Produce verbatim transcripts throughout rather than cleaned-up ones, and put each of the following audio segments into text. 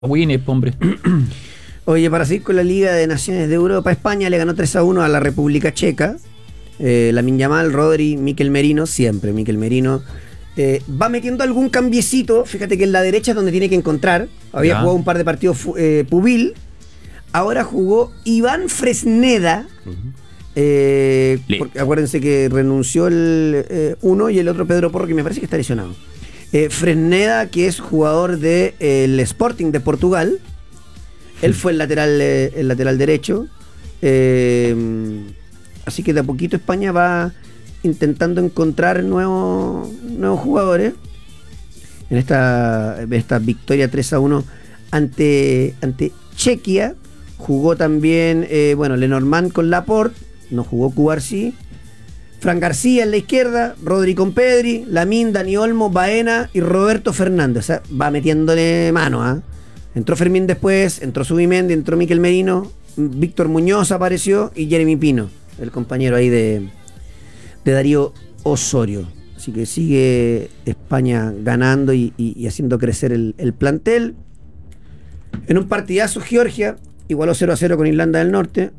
Winner, hombre. Oye, para seguir con la Liga de Naciones de Europa, España le ganó tres a uno a la República Checa. Eh, Lamine Yamal, Rodri, Mikel Merino, siempre Mikel Merino. Eh, va metiendo algún cambiecito. Fíjate que en la derecha es donde tiene que encontrar. Había Ya. jugado un par de partidos eh, Pubil. Ahora jugó Iván Fresneda. Uh-huh. eh, porque acuérdense que renunció el eh, uno y el otro Pedro Porro, que me parece que está lesionado. Eh, Fresneda, que es jugador del de, Sporting de Portugal. Él fue el lateral, eh, el lateral derecho. Eh, así que de a poquito España va intentando encontrar nuevos, nuevos jugadores. En esta, esta victoria tres a uno ante, ante Chequia. Jugó también, eh, bueno, Lenormand con Laporte. No jugó Cubarsí. Fran García en la izquierda, Rodri con Pedri, Lamine, Dani Olmo, Baena y Roberto Fernández. O sea, va metiéndole mano, ¿ah? ¿eh? Entró Fermín después, entró Zubimendi, entró Mikel Merino, Víctor Muñoz apareció y Jeremy Pino, el compañero ahí de, de Darío Osorio. Así que sigue España ganando y, y, y haciendo crecer el, el plantel. En un partidazo, Georgia igualó cero a cero con Irlanda del Norte.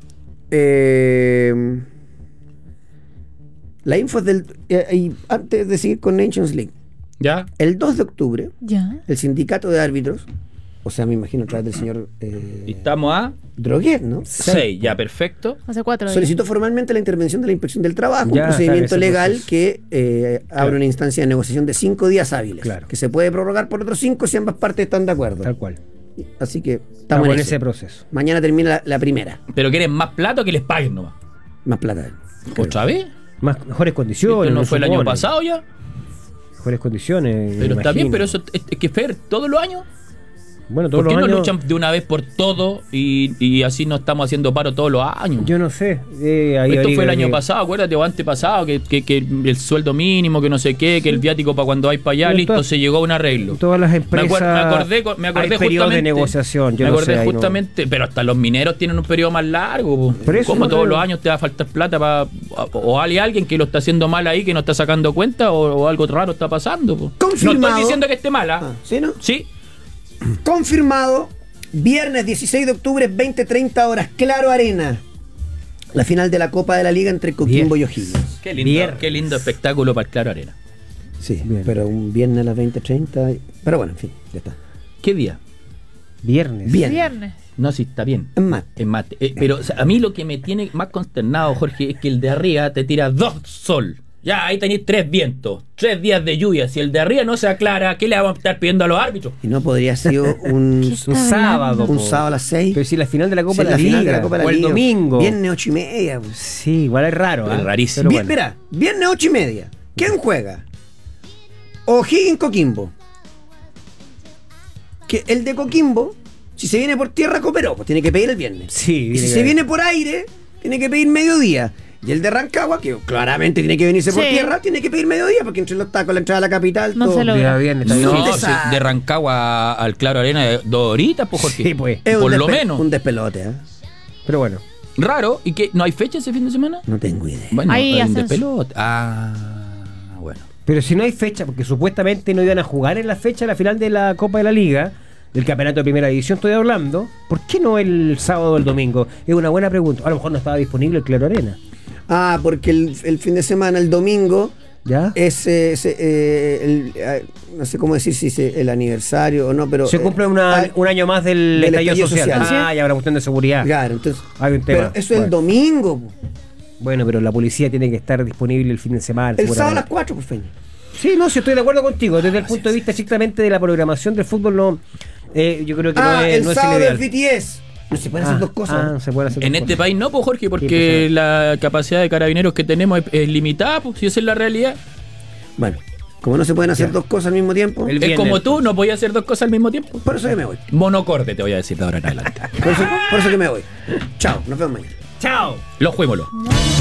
Eh... La info es del... Eh, y antes de seguir con Nations League. ¿Ya? El dos de octubre, ¿Ya? El sindicato de árbitros, o sea, me imagino a través del señor... Eh, Estamos a... Droguet, ¿no? seis, ya, perfecto. Hace cuatro días. Solicitó formalmente la intervención de la Inspección del Trabajo, Ya, un procedimiento claro, legal proceso. que eh, Claro. abre una instancia de negociación de cinco días hábiles, Claro. que se puede prorrogar por otros cinco si ambas partes están de acuerdo. Tal cual. Así que Estamos estamos en en ese eso. proceso. Mañana termina la, la primera. Pero quieren más plata o que les paguen nomás. Más plata. ¿Otra vez? Más, mejores condiciones. ¿Esto no fue el año supone. pasado ya? Mejores condiciones. Pero me está bien, imagino. pero eso es, es que Fer, todos los años. Bueno, todos ¿Por qué los no años. luchan de una vez por todo y, y así no estamos haciendo paro todos los años? Yo no sé. Eh, ahí Esto habría fue el que- año pasado, acuérdate, o antepasado, que, que, que el sueldo mínimo, que no sé qué, que el viático para cuando vais para allá, Pero listo, todas- se llegó a un arreglo. Todas las Me, empresas. acuer- me acordé, co- me acordé hay periodos justamente. de negociación. Yo me no acordé sé, ahí no- justamente, pero hasta los mineros tienen un periodo más largo. Po. Por eso Como no todos creo. los años te va a faltar plata para. O hay alguien que lo está haciendo mal ahí, que no está sacando cuenta, o, o algo raro está pasando. Po. No Confirmado. estoy diciendo que esté mala. Ah, ¿sí, no? Sí. Confirmado, viernes dieciséis de octubre, veinte treinta horas, Claro Arena. La final de la Copa de la Liga entre Coquimbo y O'Higgins. Qué lindo, Viernes. qué lindo espectáculo para el Claro Arena. Sí, Bien. pero un viernes a las veinte treinta. Pero bueno, en fin, ya está. ¿Qué día? Viernes. Bien. Viernes. No, sí, está bien. En mate. En mate. Eh, pero o sea, a mí lo que me tiene más consternado, Jorge, es que el de arriba te tira dos sol. Ya, ahí tenéis tres vientos, tres días de lluvia. Si el de arriba no se aclara, ¿qué le vamos a estar pidiendo a los árbitros? Y no podría ser un, ¿Qué Un está sábado. un po. sábado a las seis. Pero si la final de la Copa Sí, de la, la final Liga. de la Copa de la o el Liga. domingo. Viernes ocho y media. pues. Sí, igual es raro. Es ¿ah? rarísimo. Pero Bien, bueno. Mira, viernes ocho y media. ¿Quién juega? O'Higgins Coquimbo. Que el de Coquimbo, si se viene por tierra, cooperó, pues tiene que pedir el viernes. Sí, Y si tiene se que- viene por aire, tiene que pedir mediodía. Y el de Rancagua, que claramente tiene que venirse por Sí. tierra, tiene que pedir mediodía, porque entre los tacos, la entrada a la capital, No todo. se logra. Día viernes, está bien. No, No, te si sabe. de Rancagua al Claro Arena de dos horitas, pues Jorge. Sí, pues. Es un Por lo despe- menos. Un despelote, ¿eh? Pero bueno. Raro. ¿Y que no hay fecha ese fin de semana? No tengo idea. Bueno, Hay un ascenso. despelote. Ah, bueno. Pero si no hay fecha, porque supuestamente no iban a jugar en la fecha de la final de la Copa de la Liga, del campeonato de primera división, estoy hablando, ¿por qué no el sábado o el domingo? Es una buena pregunta. A lo mejor no estaba disponible el Claro Arena. Ah, porque el, el fin de semana, el domingo, ¿Ya? es eh, es, eh, el, eh, no sé cómo decir si es el aniversario o no, pero Se eh, cumple una- ah, un año más del, del estallido estallido social. social. Ah, ya habrá cuestión de seguridad. claro, entonces Hay un tema. pero eso es el Bueno. domingo, po. Bueno, pero la policía tiene que estar disponible el fin de semana. El sábado a las seguramente. cuatro, por fin. Sí, no, sí, estoy de acuerdo contigo. Desde el punto de vista estrictamente de la programación del fútbol, no, eh, yo creo que Ah, no es, el no es sábado el del ideal. B T S. No se pueden Ah, hacer dos cosas. ah, no se pueden hacer En dos este cosas. país no, pues Jorge, porque Qué la capacidad de carabineros que tenemos es, es limitada, pues si esa es la realidad. Bueno, como no se pueden hacer Ya. dos cosas al mismo tiempo, El Es viernes. como tú, no podías hacer dos cosas al mismo tiempo. por eso que me voy. Monocorde te voy a decir de ahora en adelante. Por eso, por eso que me voy. Chao, nos vemos mañana. ¡Chao! Los juémoslo.